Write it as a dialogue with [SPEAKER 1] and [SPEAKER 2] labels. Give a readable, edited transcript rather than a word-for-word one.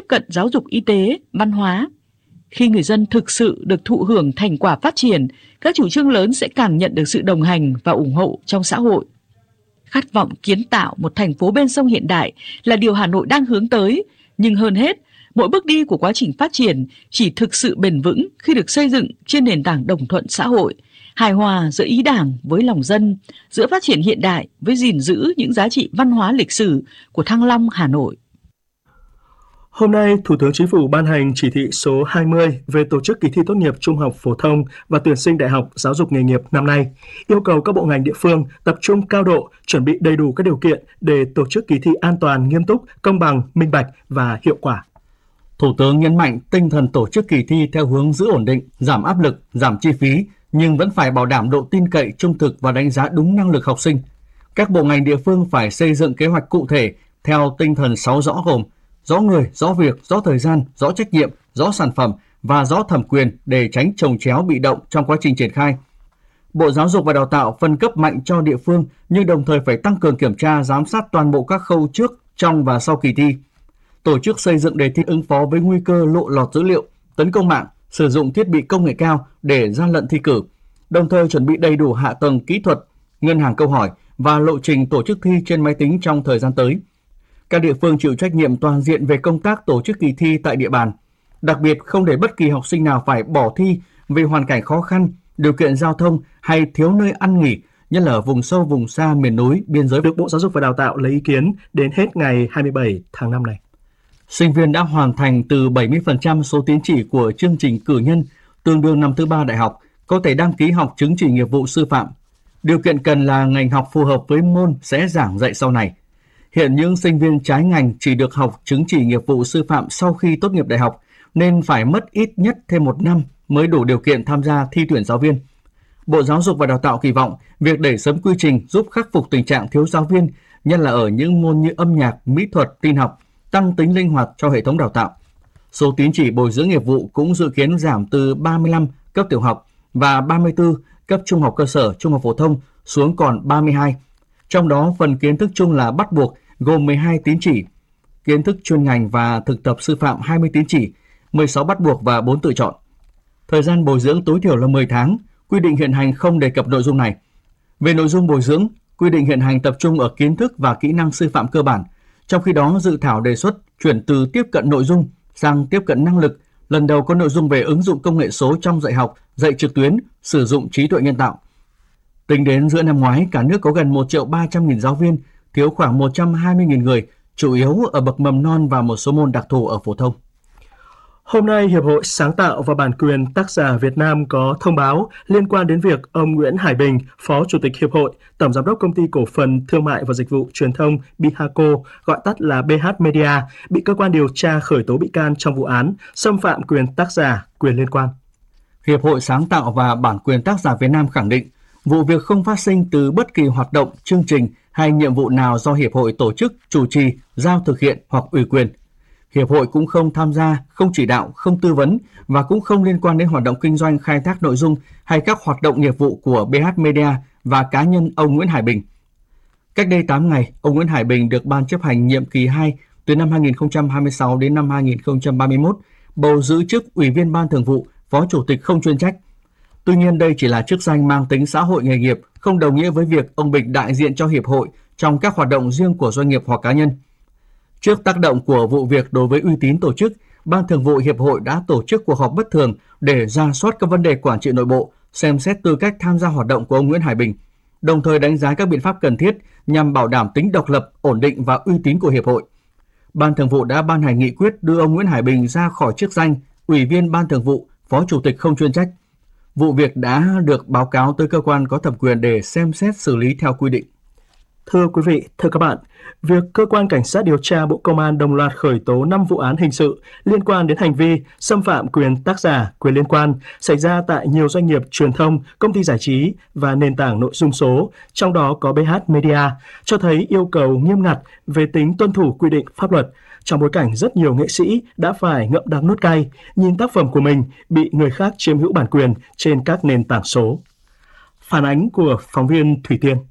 [SPEAKER 1] cận giáo dục y tế, văn hóa. Khi người dân thực sự được thụ hưởng thành quả phát triển, các chủ trương lớn sẽ càng nhận được sự đồng hành và ủng hộ trong xã hội. Khát vọng kiến tạo một thành phố bên sông hiện đại là điều Hà Nội đang hướng tới, nhưng hơn hết, mỗi bước đi của quá trình phát triển chỉ thực sự bền vững khi được xây dựng trên nền tảng đồng thuận xã hội, hài hòa giữa ý Đảng với lòng dân, giữa phát triển hiện đại với gìn giữ những giá trị văn hóa lịch sử của Thăng Long, Hà Nội.
[SPEAKER 2] Hôm nay, Thủ tướng Chính phủ ban hành chỉ thị số 20 về tổ chức kỳ thi tốt nghiệp trung học phổ thông và tuyển sinh đại học giáo dục nghề nghiệp năm nay, yêu cầu các bộ ngành địa phương tập trung cao độ, chuẩn bị đầy đủ các điều kiện để tổ chức kỳ thi an toàn, nghiêm túc, công bằng, minh bạch và hiệu quả.
[SPEAKER 3] Thủ tướng nhấn mạnh tinh thần tổ chức kỳ thi theo hướng giữ ổn định, giảm áp lực, giảm chi phí, nhưng vẫn phải bảo đảm độ tin cậy, trung thực và đánh giá đúng năng lực học sinh. Các bộ ngành địa phương phải xây dựng kế hoạch cụ thể theo tinh thần 6 rõ gồm rõ người, rõ việc, rõ thời gian, rõ trách nhiệm, rõ sản phẩm và rõ thẩm quyền để tránh chồng chéo bị động trong quá trình triển khai. Bộ Giáo dục và Đào tạo phân cấp mạnh cho địa phương nhưng đồng thời phải tăng cường kiểm tra, giám sát toàn bộ các khâu trước, trong và sau kỳ thi. Tổ chức xây dựng đề thi ứng phó với nguy cơ lộ lọt dữ liệu, tấn công mạng, sử dụng thiết bị công nghệ cao để gian lận thi cử, đồng thời chuẩn bị đầy đủ hạ tầng kỹ thuật, ngân hàng câu hỏi và lộ trình tổ chức thi trên máy tính trong thời gian tới. Các địa phương chịu trách nhiệm toàn diện về công tác tổ chức kỳ thi tại địa bàn, đặc biệt không để bất kỳ học sinh nào phải bỏ thi vì hoàn cảnh khó khăn, điều kiện giao thông hay thiếu nơi ăn nghỉ, nhất là ở vùng sâu, vùng xa, miền núi, biên giới.
[SPEAKER 2] Được Bộ Giáo dục và Đào tạo lấy ý kiến đến hết ngày 27 tháng 5 này.
[SPEAKER 3] Sinh viên đã hoàn thành từ 70% số tín chỉ của chương trình cử nhân, tương đương năm thứ 3 đại học, có thể đăng ký học chứng chỉ nghiệp vụ sư phạm. Điều kiện cần là ngành học phù hợp với môn sẽ giảng dạy sau này. Hiện những sinh viên trái ngành chỉ được học chứng chỉ nghiệp vụ sư phạm sau khi tốt nghiệp đại học, nên phải mất ít nhất thêm 1 năm mới đủ điều kiện tham gia thi tuyển giáo viên. Bộ Giáo dục và Đào tạo kỳ vọng việc đẩy sớm quy trình giúp khắc phục tình trạng thiếu giáo viên, nhất là ở những môn như âm nhạc, mỹ thuật, tin học, tăng tính linh hoạt cho hệ thống đào tạo. Số tín chỉ bồi dưỡng nghiệp vụ cũng dự kiến giảm từ 35 cấp tiểu học và 34 cấp trung học cơ sở, trung học phổ thông xuống còn 32. Trong đó, phần kiến thức chung là bắt buộc gồm 12 tín chỉ, kiến thức chuyên ngành và thực tập sư phạm 20 tín chỉ, 16 bắt buộc và 4 tự chọn. Thời gian bồi dưỡng tối thiểu là 10 tháng, quy định hiện hành không đề cập nội dung này. Về nội dung bồi dưỡng, quy định hiện hành tập trung ở kiến thức và kỹ năng sư phạm cơ bản, trong khi đó dự thảo đề xuất chuyển từ tiếp cận nội dung sang tiếp cận năng lực, lần đầu có nội dung về ứng dụng công nghệ số trong dạy học, dạy trực tuyến, sử dụng trí tuệ nhân tạo. Tính đến giữa năm ngoái, cả nước có gần 1.300.000 giáo viên, thiếu khoảng 120.000 người, chủ yếu ở bậc mầm non và một số môn đặc thù ở phổ thông.
[SPEAKER 2] Hôm nay, Hiệp hội Sáng tạo và Bản quyền Tác giả Việt Nam có thông báo liên quan đến việc ông Nguyễn Hải Bình, Phó Chủ tịch Hiệp hội, Tổng Giám đốc Công ty Cổ phần Thương mại và Dịch vụ Truyền thông Bihaco, gọi tắt là BH Media, bị cơ quan điều tra khởi tố bị can trong vụ án xâm phạm quyền tác giả, quyền liên quan.
[SPEAKER 3] Hiệp hội Sáng tạo và Bản quyền Tác giả Việt Nam khẳng định, vụ việc không phát sinh từ bất kỳ hoạt động, chương trình hay nhiệm vụ nào do Hiệp hội tổ chức, chủ trì, giao thực hiện hoặc ủy quyền. Hiệp hội cũng không tham gia, không chỉ đạo, không tư vấn và cũng không liên quan đến hoạt động kinh doanh khai thác nội dung hay các hoạt động nghiệp vụ của BH Media và cá nhân ông Nguyễn Hải Bình. Cách đây 8 ngày, ông Nguyễn Hải Bình được Ban chấp hành nhiệm kỳ 2 từ năm 2026 đến năm 2031 bầu giữ chức Ủy viên Ban Thường vụ, Phó Chủ tịch không chuyên trách. Tuy nhiên đây chỉ là chức danh mang tính xã hội nghề nghiệp, không đồng nghĩa với việc ông Bình đại diện cho Hiệp hội trong các hoạt động riêng của doanh nghiệp hoặc cá nhân. Trước tác động của vụ việc đối với uy tín tổ chức, Ban Thường vụ Hiệp hội đã tổ chức cuộc họp bất thường để rà soát các vấn đề quản trị nội bộ, xem xét tư cách tham gia hoạt động của ông Nguyễn Hải Bình, đồng thời đánh giá các biện pháp cần thiết nhằm bảo đảm tính độc lập, ổn định và uy tín của Hiệp hội. Ban Thường vụ đã ban hành nghị quyết đưa ông Nguyễn Hải Bình ra khỏi chức danh Ủy viên Ban Thường vụ, Phó Chủ tịch không chuyên trách. Vụ việc đã được báo cáo tới cơ quan có thẩm quyền để xem xét xử lý theo quy định.
[SPEAKER 2] Thưa quý vị, thưa các bạn, việc Cơ quan Cảnh sát điều tra Bộ Công an đồng loạt khởi tố 5 vụ án hình sự liên quan đến hành vi xâm phạm quyền tác giả, quyền liên quan xảy ra tại nhiều doanh nghiệp truyền thông, công ty giải trí và nền tảng nội dung số, trong đó có BH Media, cho thấy yêu cầu nghiêm ngặt về tính tuân thủ quy định pháp luật, trong bối cảnh rất nhiều nghệ sĩ đã phải ngậm đắng nuốt cay, nhìn tác phẩm của mình bị người khác chiếm hữu bản quyền trên các nền tảng số. Phản ánh của phóng viên Thủy Tiên.